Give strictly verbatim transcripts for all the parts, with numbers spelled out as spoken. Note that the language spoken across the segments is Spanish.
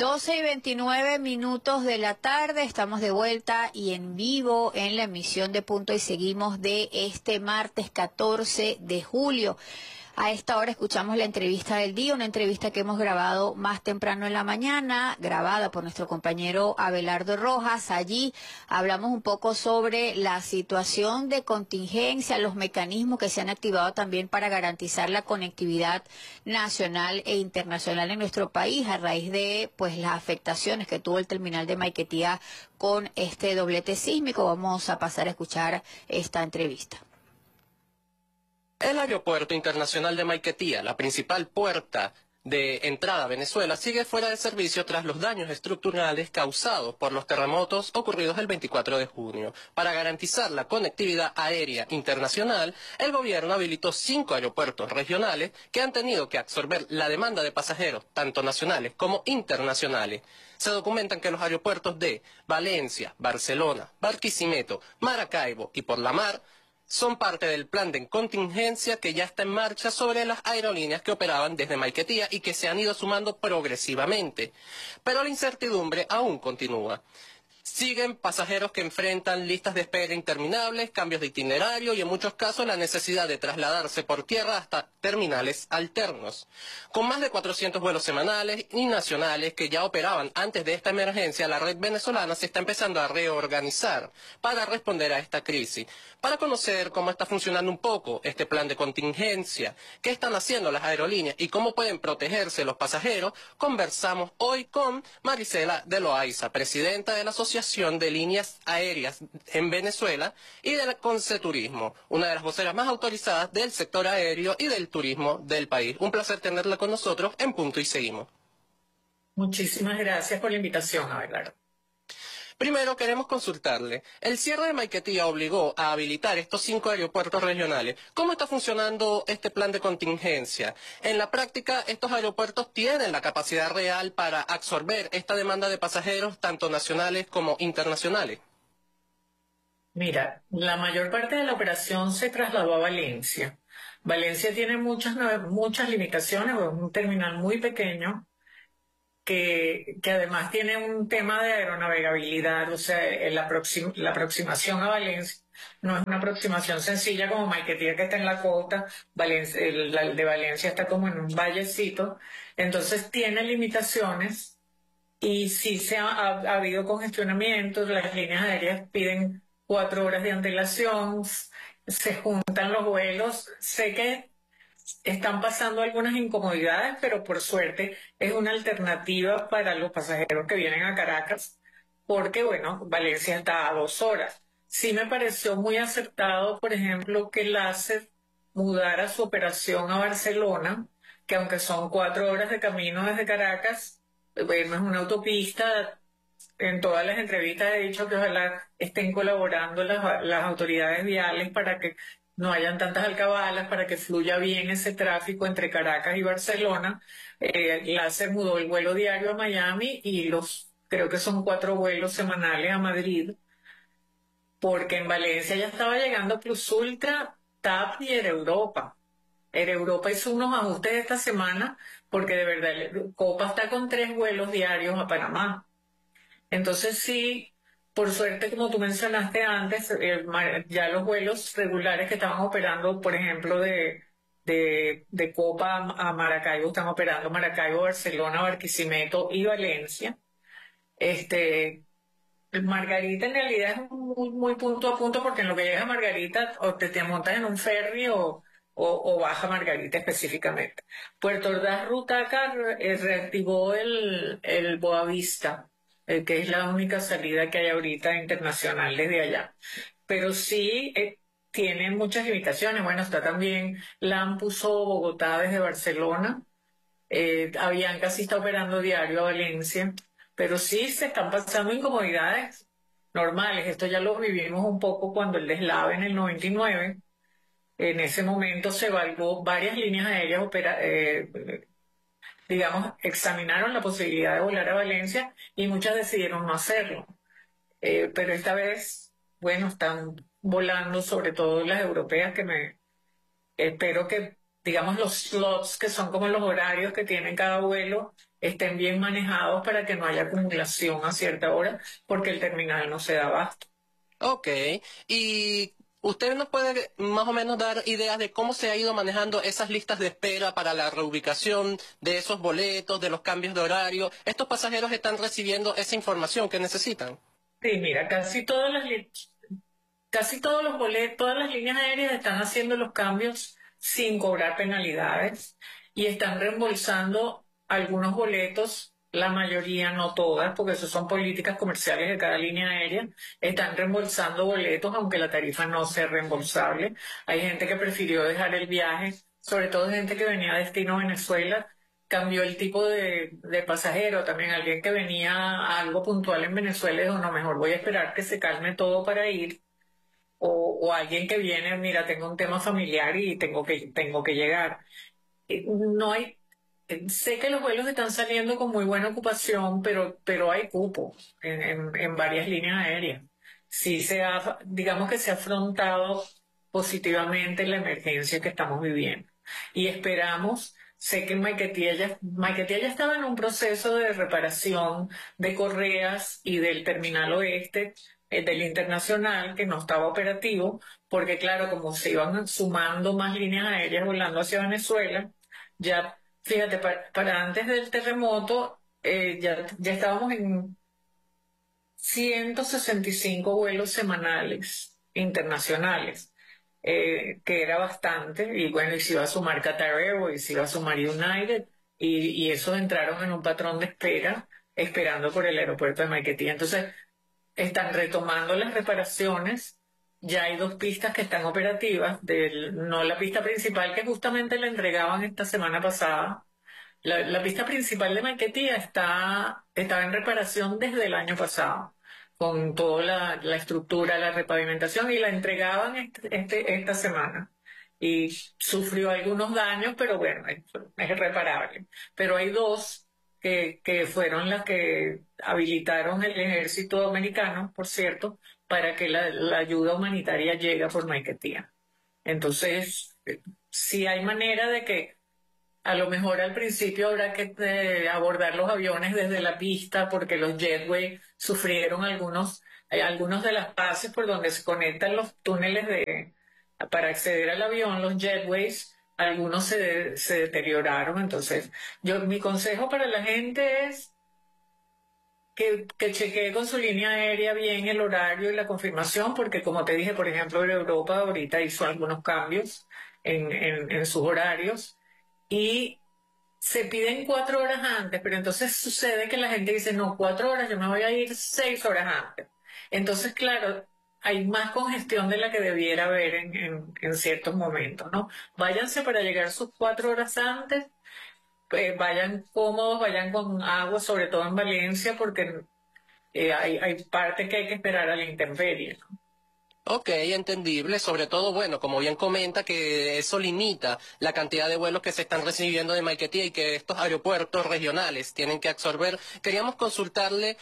doce y veintinueve minutos de la tarde, estamos de vuelta y en vivo en la emisión de Punto y Seguimos de este martes catorce de julio. A esta hora escuchamos la entrevista del día, una entrevista que hemos grabado más temprano en la mañana, grabada por nuestro compañero Abelardo Rojas. Allí hablamos un poco sobre la situación de contingencia, los mecanismos que se han activado también para garantizar la conectividad nacional e internacional en nuestro país a raíz de pues las afectaciones que tuvo el terminal de Maiquetía con este doblete sísmico. Vamos a pasar a escuchar esta entrevista. El Aeropuerto Internacional de Maiquetía, la principal puerta de entrada a Venezuela, sigue fuera de servicio tras los daños estructurales causados por los terremotos ocurridos el veinticuatro de junio. Para garantizar la conectividad aérea internacional, el gobierno habilitó cinco aeropuertos regionales que han tenido que absorber la demanda de pasajeros, tanto nacionales como internacionales. Se documentan que los aeropuertos de Valencia, Barcelona, Barquisimeto, Maracaibo y Por la Mar son parte del plan de contingencia que ya está en marcha sobre las aerolíneas que operaban desde Maiquetía y que se han ido sumando progresivamente. Pero la incertidumbre aún continúa. Siguen pasajeros que enfrentan listas de espera interminables, cambios de itinerario y en muchos casos la necesidad de trasladarse por tierra hasta terminales alternos. Con más de cuatrocientos vuelos semanales y nacionales que ya operaban antes de esta emergencia, la red venezolana se está empezando a reorganizar para responder a esta crisis. Para conocer cómo está funcionando un poco este plan de contingencia, qué están haciendo las aerolíneas y cómo pueden protegerse los pasajeros, conversamos hoy con Marisela de Loaiza, presidenta de la Asociación de Líneas Aéreas en Venezuela y de la Conceturismo, una de las voceras más autorizadas del sector aéreo y del turismo del país. Un placer tenerla con nosotros en Punto y Seguimos. Muchísimas gracias por la invitación, Abelardo. Primero queremos consultarle, el cierre de Maiquetía obligó a habilitar estos cinco aeropuertos regionales. ¿Cómo está funcionando este plan de contingencia? En la práctica, estos aeropuertos tienen la capacidad real para absorber esta demanda de pasajeros, tanto nacionales como internacionales. Mira, la mayor parte de la operación se trasladó a Valencia. Valencia tiene muchas, muchas limitaciones, es un terminal muy pequeño, Que, que además tiene un tema de aeronavegabilidad, o sea, la, aproxim, la aproximación a Valencia no es una aproximación sencilla como Maiquetía, que está en la costa. Valencia, el, el de Valencia está como en un vallecito, entonces tiene limitaciones y sí se ha, ha, ha habido congestionamientos. Las líneas aéreas piden cuatro horas de antelación, se juntan los vuelos. Sé que están pasando algunas incomodidades, pero por suerte es una alternativa para los pasajeros que vienen a Caracas, porque, bueno, Valencia está a dos horas. Sí me pareció muy acertado, por ejemplo, que LASER mudara su operación a Barcelona, que aunque son cuatro horas de camino desde Caracas, bueno, es una autopista. En todas las entrevistas he dicho que ojalá estén colaborando las, las autoridades viales para que no hayan tantas alcabalas, para que fluya bien ese tráfico entre Caracas y Barcelona. Eh, LASER mudó el vuelo diario a Miami y los creo que son cuatro vuelos semanales a Madrid, porque en Valencia ya estaba llegando Plus Ultra, TAP y Air Europa. Air Europa hizo unos ajustes esta semana porque de verdad Copa está con tres vuelos diarios a Panamá. Entonces sí, por suerte, como tú mencionaste antes, eh, ya los vuelos regulares que estaban operando, por ejemplo, de, de, de Copa a Maracaibo, están operando Maracaibo, Barcelona, Barquisimeto y Valencia. Este, Margarita en realidad es muy, muy punto a punto, porque en lo que llega a Margarita o te, te montas en un ferry o, o, o baja Margarita específicamente. Puerto Ordaz Rutaca eh, reactivó el, el Boavista, eh, que es la única salida que hay ahorita internacional desde allá. Pero sí eh, tiene muchas limitaciones. Bueno, está también LAN puso Bogotá desde Barcelona. Eh, Avianca sí está operando diario a Valencia. Pero sí se están pasando incomodidades normales. Esto ya lo vivimos un poco cuando el deslave en el noventa y nueve. En ese momento se evaluó varias líneas aéreas, opera, eh, digamos, examinaron la posibilidad de volar a Valencia y muchas decidieron no hacerlo. Eh, pero esta vez, bueno, están volando, sobre todo las europeas, que me espero que digamos, los slots, que son como los horarios que tiene cada vuelo, estén bien manejados para que no haya acumulación a cierta hora, porque el terminal no se da abasto. Ok, y usted nos puede más o menos dar ideas de cómo se ha ido manejando esas listas de espera para la reubicación de esos boletos, de los cambios de horario. ¿Estos pasajeros están recibiendo esa información que necesitan? Sí, mira, casi todas las li- casi todos los boletos, todas las líneas aéreas están haciendo los cambios sin cobrar penalidades y están reembolsando algunos boletos, la mayoría, no todas, porque eso son políticas comerciales de cada línea aérea, están reembolsando boletos aunque la tarifa no sea reembolsable. Hay gente que prefirió dejar el viaje, sobre todo gente que venía a destino Venezuela, cambió el tipo de, de pasajero, también alguien que venía a algo puntual en Venezuela dijo, no, mejor voy a esperar que se calme todo para ir o, o alguien que viene, mira, tengo un tema familiar y tengo que, tengo que llegar. Eh, No hay, eh, sé que los vuelos están saliendo con muy buena ocupación, pero, pero hay cupo en, en, en varias líneas aéreas. Sí se ha, digamos que se ha afrontado positivamente la emergencia que estamos viviendo. Y esperamos, sé que Maiquetía ya, Maiquetía ya estaba en un proceso de reparación de correas y del terminal oeste, eh, del internacional, que no estaba operativo, porque claro, como se iban sumando más líneas aéreas volando hacia Venezuela, ya, fíjate, para, para antes del terremoto, eh, ya, ya estábamos en ciento sesenta y cinco vuelos semanales internacionales, eh, que era bastante, y bueno, y se iba a sumar Qatar Airways, se iba a sumar United, y, y esos entraron en un patrón de espera, esperando por el aeropuerto de Maiquetía. Entonces, están retomando las reparaciones. Ya hay dos pistas que están operativas, del, no la pista principal que justamente la entregaban esta semana pasada. La, la pista principal de Maiquetía está, estaba en reparación desde el año pasado, con toda la, la estructura, la repavimentación, y la entregaban este, este- esta semana. Y sufrió algunos daños, pero bueno, es, es reparable. Pero hay dos que, que fueron las que habilitaron el ejército americano, por cierto, para que la, la ayuda humanitaria llegue por Maiquetía. Entonces, eh, sí hay manera de que a lo mejor al principio habrá que eh, abordar los aviones desde la pista porque los jetway sufrieron algunos, hay algunos de las pases por donde se conectan los túneles de, para acceder al avión, los jetways, algunos se, se deterioraron. Entonces, yo, mi consejo para la gente es que, que chequee con su línea aérea bien el horario y la confirmación, porque como te dije, por ejemplo, Europa ahorita hizo algunos cambios en, en, en sus horarios y se piden cuatro horas antes, pero entonces sucede que la gente dice, no, cuatro horas, yo me voy a ir seis horas antes. Entonces, claro, hay más congestión de la que debiera haber en, en, en ciertos momentos, ¿no? Váyanse para llegar sus cuatro horas antes, eh, vayan cómodos, vayan con agua, sobre todo en Valencia, porque eh, hay, hay parte que hay que esperar a la intemperie, ¿no? Ok, entendible, sobre todo, bueno, como bien comenta, que eso limita la cantidad de vuelos que se están recibiendo de Maiquetía y que estos aeropuertos regionales tienen que absorber. Queríamos consultarle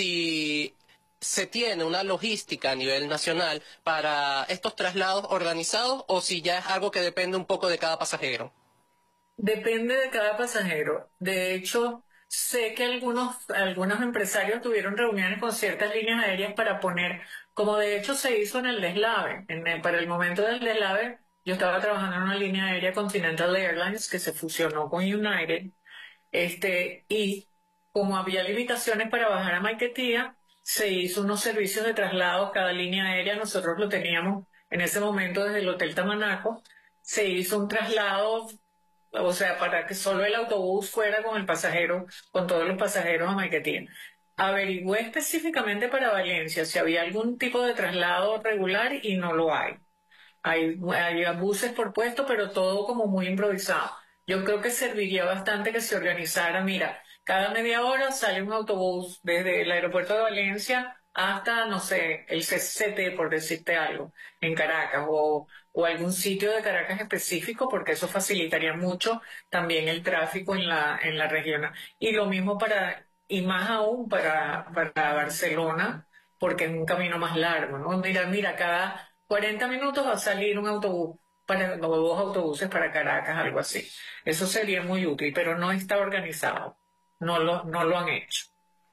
si se tiene una logística a nivel nacional para estos traslados organizados o si ya es algo que depende un poco de cada pasajero. Depende de cada pasajero. De hecho, sé que algunos, algunos empresarios tuvieron reuniones con ciertas líneas aéreas para poner, como de hecho se hizo en el deslave. En el- para el momento del deslave, yo estaba trabajando en una línea aérea Continental Airlines que se fusionó con United, este, y como había limitaciones para bajar a Maiquetía, se hizo unos servicios de traslado cada línea aérea. Nosotros lo teníamos en ese momento desde el Hotel Tamanaco. Se hizo un traslado, o sea, para que solo el autobús fuera con el pasajero, con todos los pasajeros a Maiquetía. Averigüé específicamente para Valencia si había algún tipo de traslado regular y no lo hay. Hay, hay buses por puesto, pero todo como muy improvisado. Yo creo que serviría bastante que se organizara. Mira, cada media hora sale un autobús desde el aeropuerto de Valencia hasta, no sé, el C C T, por decirte algo, en Caracas, o, o algún sitio de Caracas específico, porque eso facilitaría mucho también el tráfico en la, en la región. Y lo mismo para, y más aún para, para Barcelona, porque es un camino más largo, ¿no? Mira, mira, cada cuarenta minutos va a salir un autobús para, o dos autobuses para Caracas, algo así. Eso sería muy útil, pero no está organizado, no lo, no lo han hecho.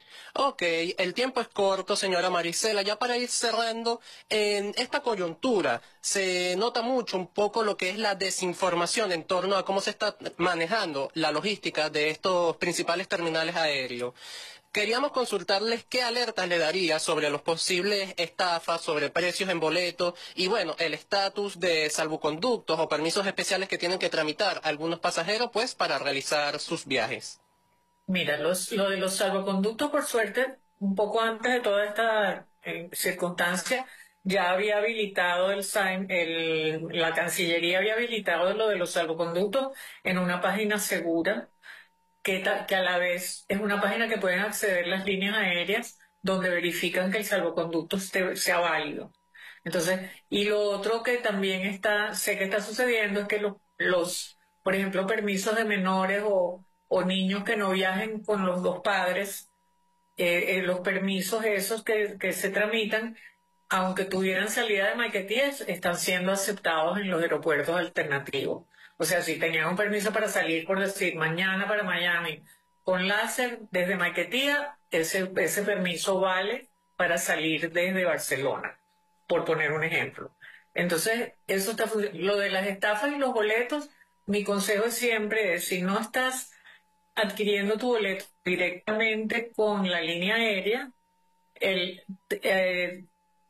Ok, el tiempo es corto, señora Marisela. Ya para ir cerrando, en esta coyuntura se nota mucho un poco lo que es la desinformación en torno a cómo se está manejando la logística de estos principales terminales aéreos. Queríamos consultarles qué alertas le daría sobre los posibles estafas, sobre precios en boletos y, bueno, el estatus de salvoconductos o permisos especiales que tienen que tramitar algunos pasajeros, pues, para realizar sus viajes. Mira, los, lo de los salvoconductos, por suerte, un poco antes de toda esta eh, circunstancia, ya había habilitado el, S A I M, el, la Cancillería había habilitado lo de los salvoconductos en una página segura, que, ta- que a la vez es una página que pueden acceder las líneas aéreas donde verifican que el salvoconducto esté- sea válido. Entonces, y lo otro que también está, sé que está sucediendo es que los, los por ejemplo, permisos de menores o, o niños que no viajen con los dos padres, eh, eh, los permisos esos que, que se tramitan, aunque tuvieran salida de Maiquetía, es- están siendo aceptados en los aeropuertos alternativos. O sea, si tenían un permiso para salir, por decir, mañana para Miami, con láser desde Maiquetía, ese, ese permiso vale para salir desde Barcelona, por poner un ejemplo. Entonces, eso está fun- lo de las estafas y los boletos, mi consejo siempre es, si no estás adquiriendo tu boleto directamente con la línea aérea, el, eh,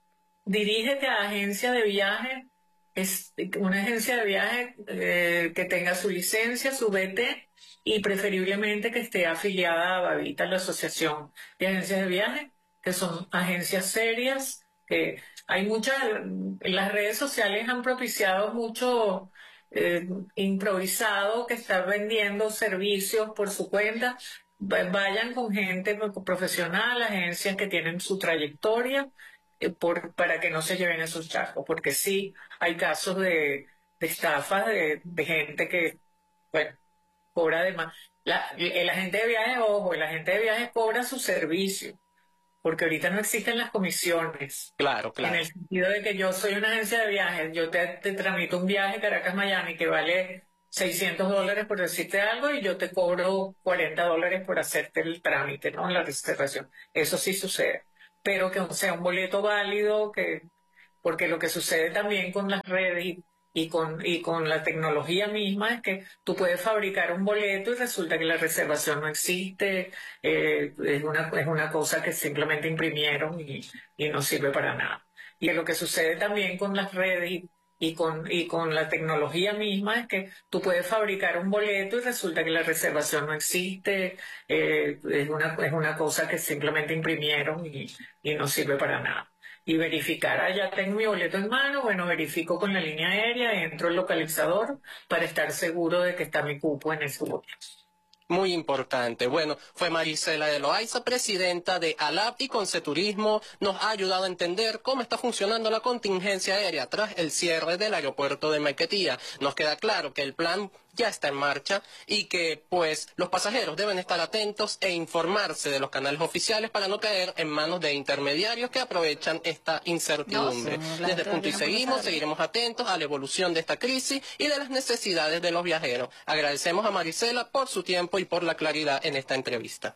dirígete a agencia de viaje, es una agencia de viaje eh, que tenga su licencia, su B T y preferiblemente que esté afiliada a Babita, la Asociación de Agencias de Viaje, que son agencias serias, que hay muchas, las redes sociales han propiciado mucho eh, improvisado que está vendiendo servicios por su cuenta. Va- Vayan con gente profesional, agencias que tienen su trayectoria eh, por, para que no se lleven esos chascos, porque sí hay casos de, de estafas de, de gente que, bueno, cobra de más. La, el agente de viajes, ojo, el agente de viajes cobra su servicio, porque ahorita no existen las comisiones, Claro, en el claro. sentido de que yo soy una agencia de viajes, yo te, te tramito un viaje Caracas-Miami que vale seiscientos dólares por decirte algo y yo te cobro cuarenta dólares por hacerte el trámite, ¿no? La reservación. Eso sí sucede. Pero que sea un boleto válido, que, porque lo que sucede también con las redes y, y con, y con la tecnología misma es que tú puedes fabricar un boleto y resulta que la reservación no existe, eh, es una, es una cosa que simplemente imprimieron y, y no sirve para nada. Y lo que sucede también con las redes y, y con, y con la tecnología misma es que tú puedes fabricar un boleto y resulta que la reservación no existe, eh, es una, es una cosa que simplemente imprimieron y, y no sirve para nada. Y verificar, ah, ya tengo mi boleto en mano, bueno, verifico con la línea aérea, entro al localizador para estar seguro de que está mi cupo en ese boleto. Muy importante. Bueno, fue Marisela de Loaiza, presidenta de ALAP y Conceturismo, nos ha ayudado a entender cómo está funcionando la contingencia aérea tras el cierre del aeropuerto de Maiquetía. Nos queda claro que el plan ya está en marcha y que, pues, los pasajeros deben estar atentos e informarse de los canales oficiales para no caer en manos de intermediarios que aprovechan esta incertidumbre. No, la Desde gente no Punto y tiene por qué Seguimos saberlo. seguiremos atentos a la evolución de esta crisis y de las necesidades de los viajeros. Agradecemos a Marisela por su tiempo y por la claridad en esta entrevista.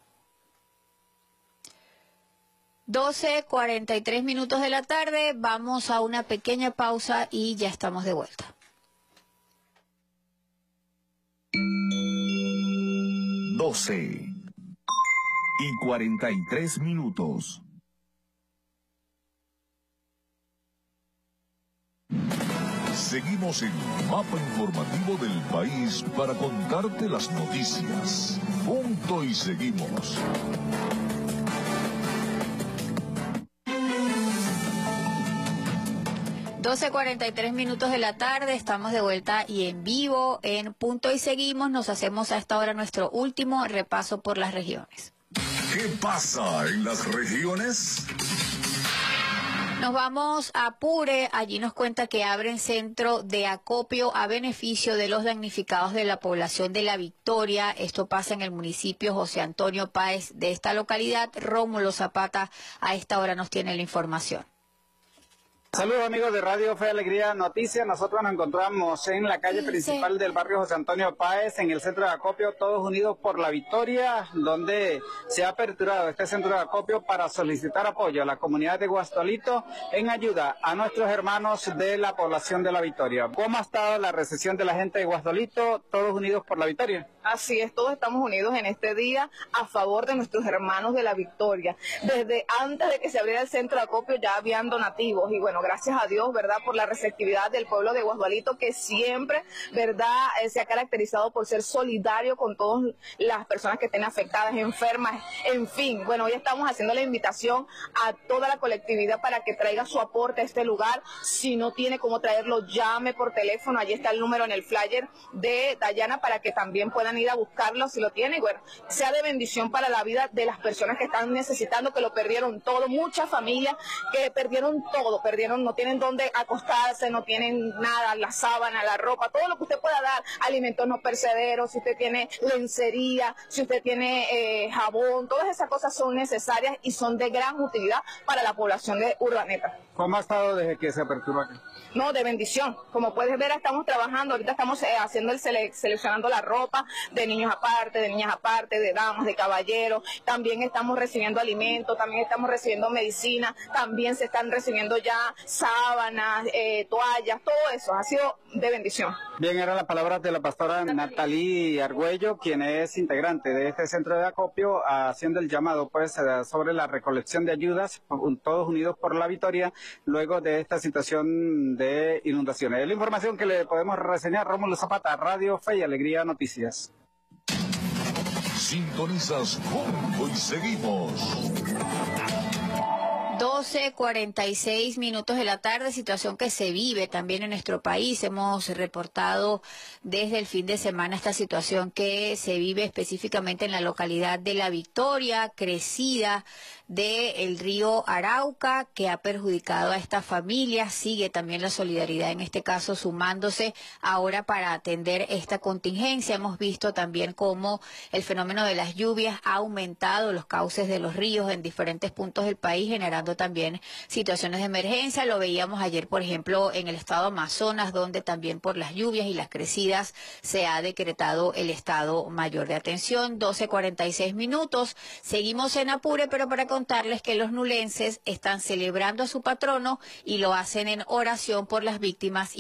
doce cuarenta y tres minutos de la tarde, vamos a una pequeña pausa y ya estamos de vuelta. doce y cuarenta y tres minutos. Seguimos en Mapa Informativo del País para contarte las noticias. Punto y seguimos. doce cuarenta y tres minutos de la tarde, estamos de vuelta y en vivo en Punto y Seguimos. Nos hacemos a esta hora nuestro último repaso por las regiones. ¿Qué pasa en las regiones? Nos vamos a Apure, allí nos cuenta que abren centro de acopio a beneficio de los damnificados de la población de La Victoria. Esto pasa en el municipio José Antonio Páez de esta localidad. Rómulo Zapata a esta hora nos tiene la información. Saludos amigos de Radio Fe y Alegría Noticias. Nosotros nos encontramos en la calle principal del barrio José Antonio Páez, en el centro de acopio Todos Unidos por la Victoria, donde se ha aperturado este centro de acopio para solicitar apoyo a la comunidad de Guastolito en ayuda a nuestros hermanos de la población de la Victoria. ¿Cómo ha estado la recepción de la gente de Guastolito, Todos Unidos por la Victoria? Así es, todos estamos unidos en este día a favor de nuestros hermanos de la Victoria. Desde antes de que se abriera el centro de acopio ya habían donativos y bueno, gracias a Dios, ¿verdad?, por la receptividad del pueblo de Guasdualito, que siempre, ¿verdad?, eh, se ha caracterizado por ser solidario con todas las personas que estén afectadas, enfermas, en fin. Bueno, hoy estamos haciendo la invitación a toda la colectividad para que traiga su aporte a este lugar. Si no tiene cómo traerlo, llame por teléfono, allí está el número en el flyer de Dayana para que también puedan ir a buscarlo si lo tiene. Y bueno, sea de bendición para la vida de las personas que están necesitando, que lo perdieron todo, muchas familias que perdieron todo, perdieron, no tienen dónde acostarse, no tienen nada, la sábana, la ropa, todo lo que usted pueda dar, alimentos no perecederos, si usted tiene lencería, si usted tiene eh, jabón, todas esas cosas son necesarias y son de gran utilidad para la población de Urdaneta. ¿Cómo ha estado desde que se aperturó aquí? No, de bendición. Como puedes ver, estamos trabajando, ahorita estamos eh, haciendo el sele seleccionando la ropa de niños aparte, de niñas aparte, de damas, de caballeros. También estamos recibiendo alimentos, también estamos recibiendo medicina, también se están recibiendo ya sábanas, eh, toallas, todo eso ha sido de bendición. Bien, eran las palabras de la pastora Natalie Argüello, quien es integrante de este centro de acopio, haciendo el llamado pues sobre la recolección de ayudas, Todos Unidos por la Victoria, luego de esta situación de inundaciones. Es la información que le podemos reseñar. Rómulo Zapata, Radio Fe y Alegría Noticias. Sintonizas Punto y Seguimos. doce cuarenta y seis minutos de la tarde, situación que se vive también en nuestro país. Hemos reportado desde el fin de semana esta situación que se vive específicamente en la localidad de La Victoria, crecida del río Arauca, que ha perjudicado a esta familia. Sigue también la solidaridad, en este caso, sumándose ahora para atender esta contingencia. Hemos visto también cómo el fenómeno de las lluvias ha aumentado los cauces de los ríos en diferentes puntos del país, generando también situaciones de emergencia. Lo veíamos ayer, por ejemplo, en el estado Amazonas, donde también por las lluvias y las crecidas se ha decretado el estado mayor de atención. doce cuarenta y seis minutos. Seguimos en Apure, pero para contarles que los nulenses están celebrando a su patrono y lo hacen en oración por las víctimas